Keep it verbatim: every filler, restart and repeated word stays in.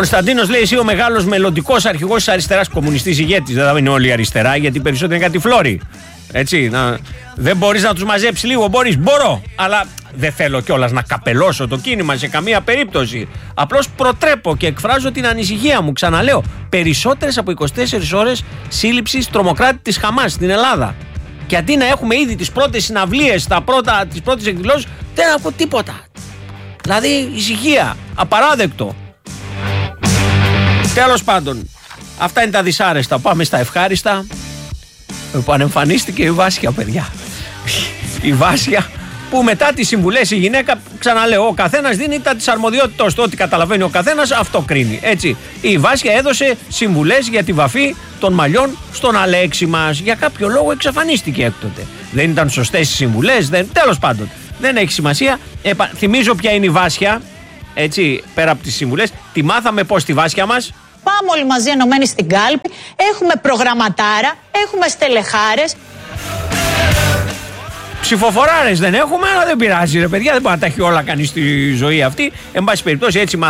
Κωνσταντίνος λέει: εσύ ο μεγάλος μελλοντικός αρχηγός της αριστεράς, κομμουνιστής ηγέτης. Δεν θα είναι όλη η αριστερά, γιατί περισσότερο είναι κάτι φλόρι. Έτσι, να... δεν μπορείς να τους μαζέψεις λίγο, μπορείς, μπορώ. Αλλά δεν θέλω κιόλας να καπελώσω το κίνημα σε καμία περίπτωση. Απλώς προτρέπω και εκφράζω την ανησυχία μου. Ξαναλέω, περισσότερες από είκοσι τέσσερις ώρες σύλληψης τρομοκράτη της Χαμάς στην Ελλάδα. Και αντί να έχουμε ήδη τις πρώτες συναυλίες, τα πρώτα, τις πρώτες εκδηλώσεις, δεν έχω τίποτα. Δηλαδή, ησυχία, απαράδεκτο. Τέλος πάντων, αυτά είναι τα δυσάρεστα. Πάμε στα ευχάριστα. Επανεμφανίστηκε η Βάσια, παιδιά. Η Βάσια που μετά τις συμβουλές η γυναίκα, ξαναλέω, ο καθένας δίνει τα της αρμοδιότητας του. Ό,τι καταλαβαίνει ο καθένας, αυτό κρίνει. Έτσι, η Βάσια έδωσε συμβουλές για τη βαφή των μαλλιών στον Αλέξη μας. Για κάποιο λόγο εξαφανίστηκε έκτοτε. Δεν ήταν σωστές οι συμβουλές, δεν... τέλος πάντων. Δεν έχει σημασία. Επα... Θυμίζω ποια είναι η Βάσια. Έτσι, πέρα από τις συμβουλές, τη μάθαμε πώς τη Βάσια μας. Πάμε όλοι μαζί ενωμένοι στην κάλπη. Έχουμε προγραμματάρα, έχουμε στελεχάρες. Ψηφοφοράρες δεν έχουμε, αλλά δεν πειράζει, ρε παιδιά. Δεν μπορεί να τα έχει όλα κανείς στη ζωή αυτή. Εν πάση περιπτώσει, έτσι μάθαμε.